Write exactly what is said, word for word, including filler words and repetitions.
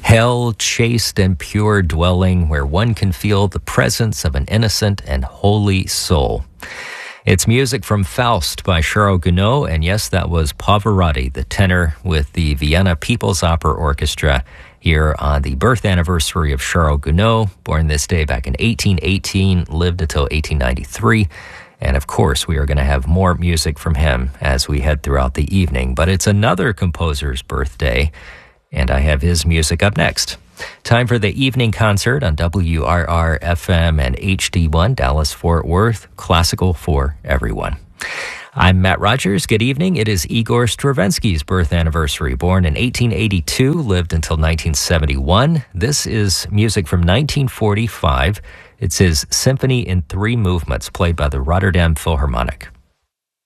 Hell, chaste and pure dwelling where one can feel the presence of an innocent and holy soul. It's music from Faust by Charles Gounod, and yes, that was Pavarotti, the tenor with the Vienna People's Opera Orchestra, here on the birth anniversary of Charles Gounod, born this day back in eighteen eighteen, lived until eighteen ninety-three. And of course, we are going to have more music from him as we head throughout the evening. But it's another composer's birthday, and I have his music up next. Time for the evening concert on W R R F M and H D one, Dallas-Fort Worth, classical for everyone. I'm Matt Rogers. Good evening. It is Igor Stravinsky's birth anniversary. Born in eighteen eighty-two, lived until nineteen seventy-one. This is music from nineteen forty-five. It's his Symphony in Three Movements, played by the Rotterdam Philharmonic.